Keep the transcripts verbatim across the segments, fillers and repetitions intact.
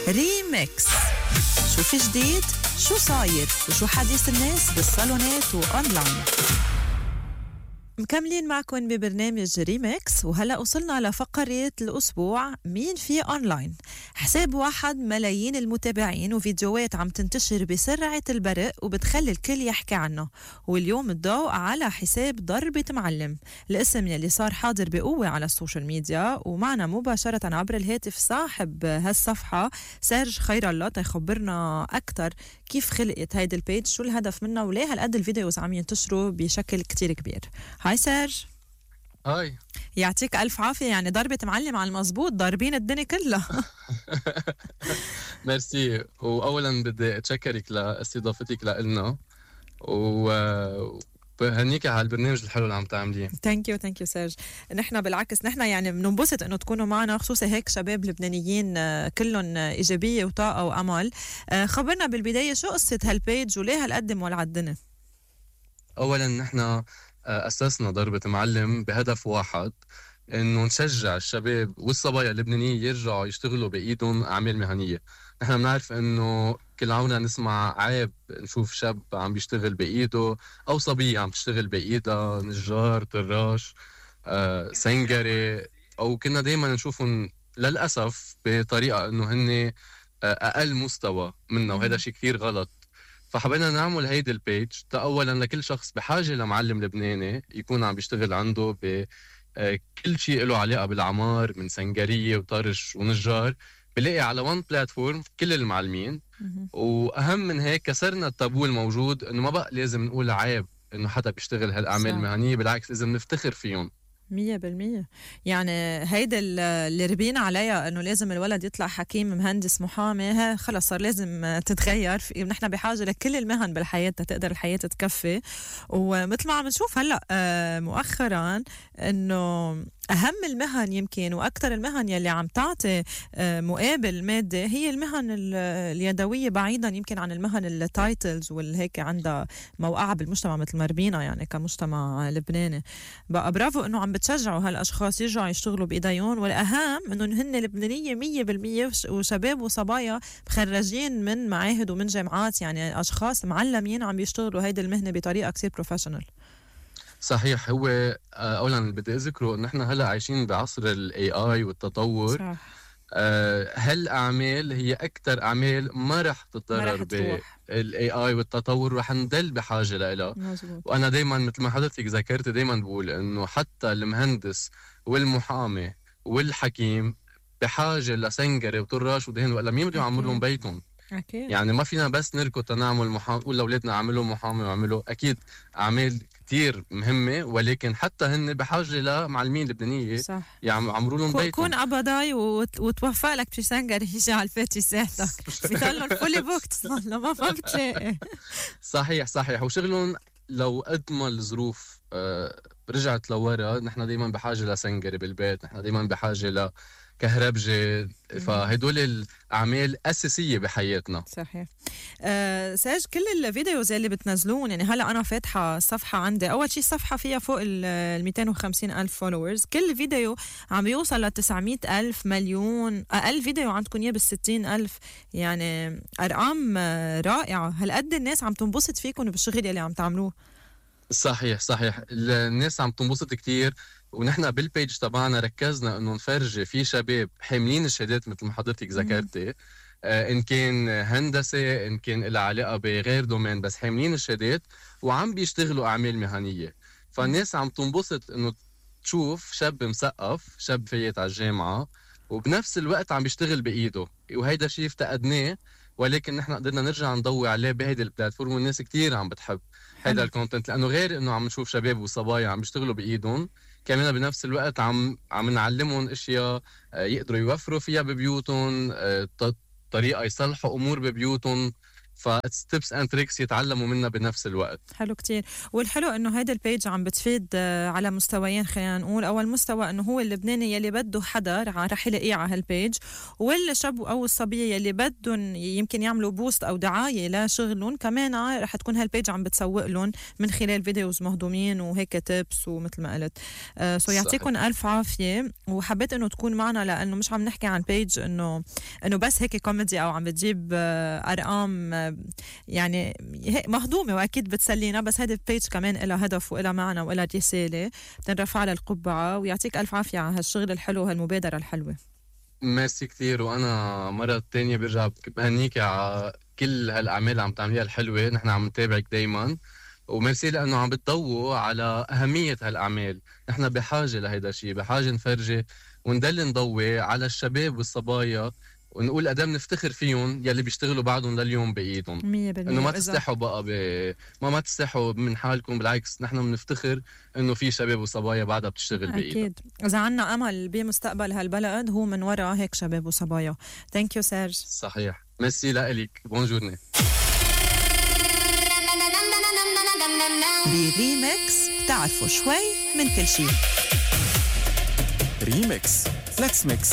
ريميكس. شو في جديد؟ شو صاير؟ وشو حديث الناس بالصالونات وأونلاين؟ مكملين معكم ببرنامج ريميكس، وهلأ وصلنا لفقرة الأسبوع مين في أونلاين. حساب واحد ملايين المتابعين وفيديوهات عم تنتشر بسرعة البرق وبتخلي الكل يحكي عنه، واليوم الضوء على حساب ضربة معلم، الاسم يلي صار حاضر بقوة على السوشيال ميديا. ومعنا مباشرة عبر الهاتف صاحب هالصفحة سيرج خير الله تيخبرنا أكتر كيف خلقت هيدي البيج، شو الهدف منها، وليه هالقد الفيديوز عم ينتشروا بشكل كتير كبير. هاي سيرج. هاي، يعطيك ألف عافية، يعني ضربة معلم على المزبوط، ضاربين الدنيا كلها. ميرسي. وأولا بدي أتشكرك لاستضافتك لنا وبهنيك على البرنامج الحلو اللي عم تعمليه. ثانك يو ثانك يو سيرج. نحن بالعكس نحن يعني بننبسط انه تكونوا معنا، خصوصا هيك شباب لبنانيين كلهم ايجابيه وطاقه وامل. خبرنا بالبدايه شو قصه هالبيج وليه هالقد مولع الدنيا؟ أولا نحن أسسنا ضربة معلم بهدف واحد، إنه نشجع الشباب والصبايا اللبنانية يرجعوا يشتغلوا بإيدهم أعمال مهنية. نحن بنعرف إنه كل عونا نسمع عيب نشوف شاب عم بيشتغل بإيده أو صبية عم تشتغل بإيدها، نجار، طراش، آه، سنجري، أو كنا دايما نشوفهم للأسف بطريقة إنه هن أقل مستوى منا، وهذا شيء كثير غلط. فحبينا نعمل هيدي البيج تا أولا لكل شخص بحاجة لمعلم لبناني يكون عم بيشتغل عنده بكل شيء له علاقة بالعمار، من سنجرية وطرش ونجار، بلاقي على وان بلاتفورم كل المعلمين. وأهم من هيك كسرنا التابو الموجود إنه ما بقى لازم نقول عيب إنه حدا بيشتغل هالأعمال المهنية، بالعكس لازم نفتخر فيهم مية بالمية. يعني هيدا اللي ربينا عليها انه لازم الولد يطلع حكيم، مهندس، محامي، ها خلص صار لازم تتغير. نحن بحاجة لكل المهن بالحياة تقدر الحياة تكفي. ومثل ما عم نشوف هلأ مؤخرا انه أهم المهن يمكن وأكثر المهن يلي عم تعطي مقابل مادي هي المهن اليدوية، بعيدا يمكن عن المهن التايتلز والهيك عندها موقعة بالمجتمع مثل ما ربينا يعني كمجتمع لبناني. بقى برافو إنه عم بتشجعوا هالأشخاص يرجعوا يشتغلوا بإيديهم، والأهم إنه هن لبنانية مية بالمية وشباب وصبايا مخرجين من معاهد ومن جامعات، يعني أشخاص معلمين عم يشتغلوا هيدي المهنة بطريقة كتير بروفيشنال. صحيح. هو اولا بدي اذكره ان احنا هلا عايشين بعصر الاي اي والتطور. صح. آه هالاعمال هي اكثر اعمال ما رح تتضرر بالاي اي والتطور، رح نضل بحاجه لها. وانا دائما مثل ما حضرتك ذكرت دائما بقول انه حتى المهندس والمحامي والحكيم بحاجه لسنجري وطراش ودهن، ولا مين بده يعمر لهم بيتهم؟ أكيد. يعني ما فينا بس نركض تنعمل محامي، نقول لاولادنا اعملوا محامي واعملوا، اكيد اعمال كتير مهمه، ولكن حتى هن بحاجه لمعلمين لبنانيه صح يعمروا لهم بيتهم. كون قبضاي وت... وتوفق لك بشي سنجر يجي على الفات يساعدك. بيضلوا فولي بوكت لما ما بتلاقي. صحيح صحيح. وشغلهم لو قد ما الظروف آه رجعت لورا، نحن دايما بحاجه لسنجري بالبيت، نحن دايما بحاجه ل كهربجة، فهدول الأعمال أساسية بحياتنا. صحيح. أه ساج كل الفيديوز اللي بتنزلون، يعني هلأ أنا فاتحة الصفحة عندي، أول شيء الصفحة فيها فوق ال مئتين وخمسين ألف فولورز، كل فيديو عم يوصل ل تسعمية ألف مليون، أقل فيديو عندكم إياه بالستين ألف، يعني أرقام رائعة. هالقد الناس عم تنبسط فيكم بالشغل اللي عم تعملوه. صحيح صحيح. الناس عم تنبسط كتير، ونحن بالبيج تبعنا ركزنا انه نفرجي في شباب حاملين الشهادات مثل ما حضرتك ذكرتي، آه ان كان هندسه، ان كان لها علاقه بغير دومين، بس حاملين الشهادات وعم بيشتغلوا اعمال مهنيه. فالناس عم تنبسط انه تشوف شاب مثقف، شاب فايت على الجامعه وبنفس الوقت عم بيشتغل بايده، وهيدا شيء افتقدناه، ولكن نحن قدرنا نرجع نضوي عليه بهيدي البلاتفورم، والناس كتير عم بتحب هيدا الكونتنت، لانه غير انه عم نشوف شباب وصبايا عم بيشتغلوا بايدهم، كمان بنفس الوقت عم عم نعلمهم اشياء يقدروا يوفروا فيها ببيوتهم، طريقه يصلحوا امور ببيوتهم. فستيبس اند تريكس يتعلموا منها بنفس الوقت. حلو كتير. والحلو انه هيدا البيج عم بتفيد على مستويين، خلينا نقول. اول مستوى انه هو اللبناني يلي بده حدا رح يلاقيه على هالبيج، والشاب او الصبيه يلي بدهم يمكن يعملوا بوست او دعايه لشغلهم كمان رح تكون هالبيج عم بتسوق لهم من خلال فيديوز مهضومين وهيك تيبس ومثل ما قلت. آه سو يعطيكم الف عافيه. وحبيت انه تكون معنا لانه مش عم نحكي عن بيج انه انه بس هيك كوميدي او عم بتجيب آه ارقام آه يعني هيك مهضومه، واكيد بتسلينا، بس هيدا البيج كمان لها هدف وإلها معنى وإلها رساله بتنرفع على القبعه. ويعطيك الف عافيه على هالشغل الحلو وهالمبادره الحلوه. ميرسي كتير. وانا مرة تانية برجع بهنيكي على كل هالاعمال اللي عم تعمليها الحلوه، نحن عم نتابعك دايما، وميرسي لانه عم بتضووا على اهميه هالاعمال. نحن بحاجه لهيدا الشيء، بحاجه نفرجي وندل نضوي على الشباب والصبايا ونقول قدام نفتخر فيهم يلي بيشتغلوا بعضهم لليوم بايدهم. مية بالمية انه ما تستحوا بقى ب... ما ما تستحوا من حالكم، بالعكس نحن بنفتخر انه في شباب وصبايا بعدها بتشتغل بايدها. اكيد اذا عنا امل بمستقبل هالبلد هو من وراء هيك شباب وصبايا. ثانك يو سيرج. صحيح. ميرسي لك. بونجورني. بريمكس بتعرفوا شوي من كل شيء. ريمكس فلكس ميكس.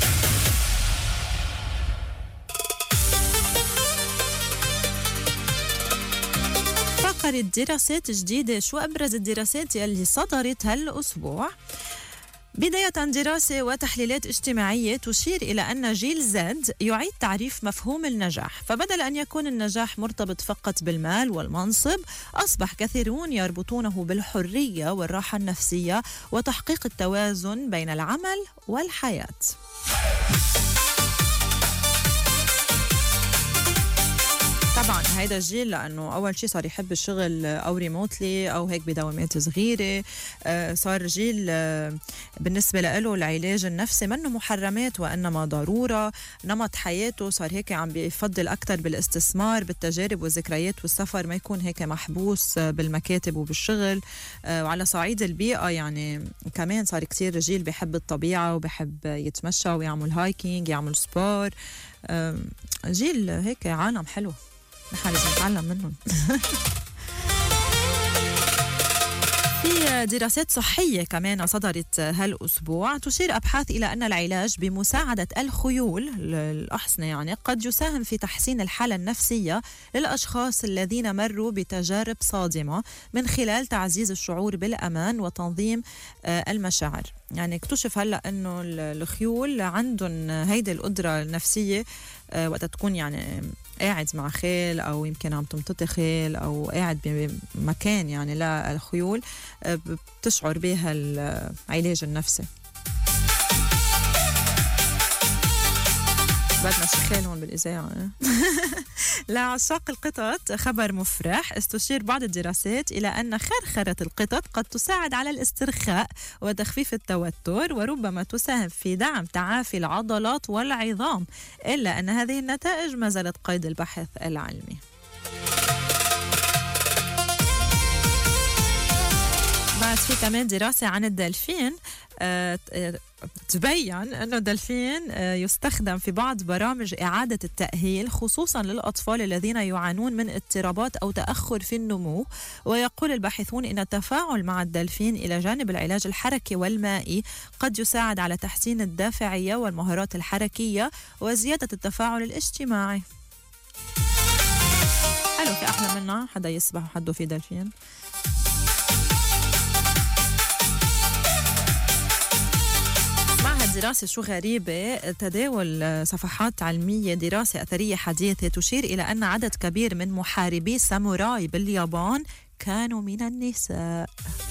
فقرة دراسات جديدة. شو أبرز الدراسات يلي صدرت هالأسبوع؟ بداية دراسة وتحليلات اجتماعية تشير إلى أن جيل زد يعيد تعريف مفهوم النجاح، فبدل أن يكون النجاح مرتبط فقط بالمال والمنصب، أصبح كثيرون يربطونه بالحرية والراحة النفسية وتحقيق التوازن بين العمل والحياة. طبعا هيدا الجيل لأنه أول شيء صار يحب الشغل أو ريموتلي أو هيك بدوامات صغيرة. آه صار جيل آه بالنسبة له العلاج النفسي منه محرمات وإنما ضرورة. نمط حياته صار هيك عم بيفضل أكتر بالاستثمار بالتجارب والذكريات والسفر، ما يكون هيك محبوس آه بالمكاتب وبالشغل. آه وعلى صعيد البيئة يعني كمان صار كتير جيل بيحب الطبيعة وبيحب يتمشى ويعمل هايكينج يعمل سبور. آه جيل هيك عالم حلو، نحن لازم نتعلم منهم. في دراسات صحية كمان صدرت هالأسبوع تشير أبحاث إلى أن العلاج بمساعدة الخيول الأحصنة يعني قد يساهم في تحسين الحالة النفسية للأشخاص الذين مروا بتجارب صادمة من خلال تعزيز الشعور بالأمان وتنظيم المشاعر. يعني اكتشف هلأ أنه الخيول عندهم هيدي القدرة النفسية وقت تكون يعني قاعد مع خيل أو يمكن عم تمتطي خيل أو قاعد بمكان يعني للخيول بتشعر بها العلاج النفسي. بدنا شي خيل هون بالإذاعة. لعشاق القطط خبر مفرح. استشير بعض الدراسات إلى أن خرخرة القطط قد تساعد على الاسترخاء وتخفيف التوتر وربما تساهم في دعم تعافي العضلات والعظام، إلا أن هذه النتائج ما زالت قيد البحث العلمي. بعد في كمان دراسة عن الدلفين. أه تبين أن الدلفين يستخدم في بعض برامج إعادة التأهيل خصوصا للأطفال الذين يعانون من اضطرابات أو تأخر في النمو. ويقول الباحثون أن التفاعل مع الدلفين إلى جانب العلاج الحركي والمائي قد يساعد على تحسين الدافعية والمهارات الحركية وزيادة التفاعل الاجتماعي. حلو، في أحلى منا حدا يسبح وحده في دلفين. دراسة شو غريبة تداول صفحات علمية. دراسة أثرية حديثة تشير إلى أن عدد كبير من محاربي ساموراي باليابان كانوا من النساء.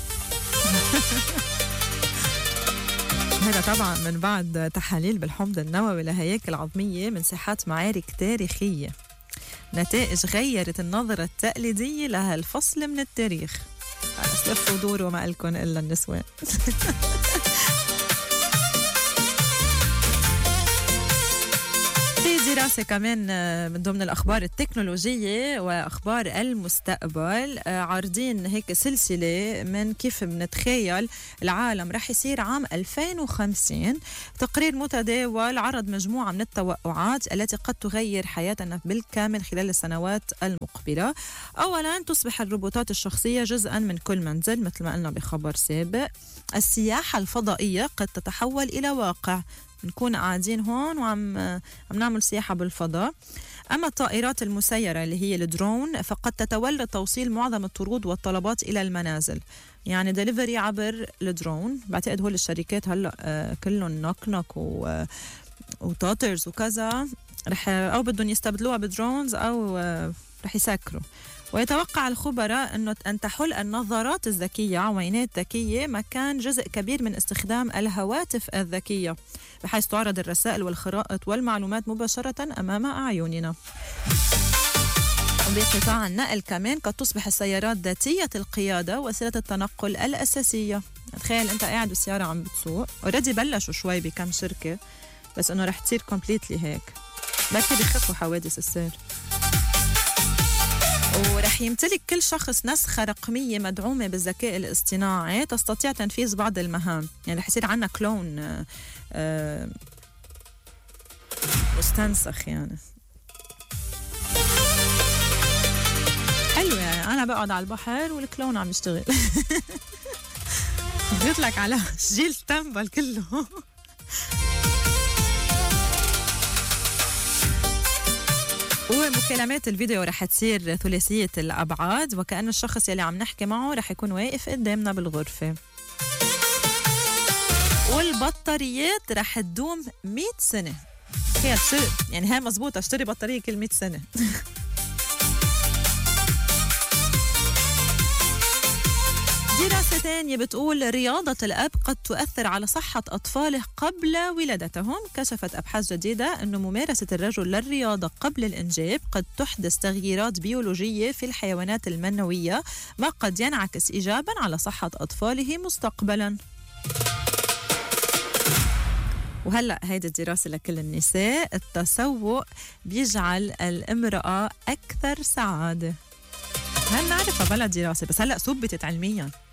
هذا طبعا من بعد تحاليل بالحمض النووي لهياكل عظمية من ساحات معارك تاريخية. نتائج غيرت النظرة التقليدية لها الفصل من التاريخ. أسلفوا دور وما لكم إلا النسوان. دراسة كمان من ضمن الأخبار التكنولوجية وأخبار المستقبل، عارضين هيك سلسلة من كيف بنتخيل العالم رح يصير عام ألفين وخمسين. تقرير متداول عرض مجموعة من التوقعات التي قد تغير حياتنا بالكامل خلال السنوات المقبلة. أولا، تصبح الروبوتات الشخصية جزءا من كل منزل مثل ما قلنا بخبر سابق. السياحة الفضائية قد تتحول إلى واقع، نكون قاعدين هون وعم عم نعمل سياحة بالفضاء. أما الطائرات المسيرة اللي هي الدرون فقد تتولى توصيل معظم الطرود والطلبات إلى المنازل، يعني دليفري عبر الدرون. بعتقد هول الشركات هلأ آه كلهم نوك نوك و وتوترز وكذا رح أو بدهم يستبدلوها بدرونز أو آه رح يسكروا. ويتوقع الخبراء أنه أن تحل النظارات الذكية عوينات ذكية مكان جزء كبير من استخدام الهواتف الذكية، بحيث تعرض الرسائل والخرائط والمعلومات مباشرة أمام أعيننا. وبقطاع النقل كمان قد تصبح السيارات ذاتية القيادة وسيلة التنقل الأساسية. تخيل أنت قاعد بالسيارة عم بتسوق، أوريدي بلشوا شوي بكم شركة، بس أنه رح تصير كومبليتلي هيك، بكي بيخفوا حوادث السير. ورح يمتلك كل شخص نسخة رقمية مدعومة بالذكاء الاصطناعي تستطيع تنفيذ بعض المهام، يعني رح يصير عنا كلون آه آه مستنسخ يعني. حلو، يعني أنا بقعد على البحر والكلون عم يشتغل بيطلق على جيل تنبل كله. ومكالمات الفيديو رح تصير ثلاثية الأبعاد، وكأن الشخص يلي عم نحكي معه رح يكون واقف قدامنا بالغرفة. والبطاريات رح تدوم مئة سنة. تخيل شو يعني، هاي مزبوطة، اشتري بطارية كل مئة سنة. دراسة ثانية بتقول رياضة الأب قد تؤثر على صحة أطفاله قبل ولادتهم. كشفت أبحاث جديدة أن ممارسة الرجل للرياضة قبل الإنجاب قد تحدث تغييرات بيولوجية في الحيوانات المنوية، ما قد ينعكس إيجاباً على صحة أطفاله مستقبلاً. وهلأ هيدي الدراسة لكل النساء، التسوق بيجعل الامرأة أكثر سعادة. هل نعرفها بلا دراسة، بس هلأ ثبتت علمياً.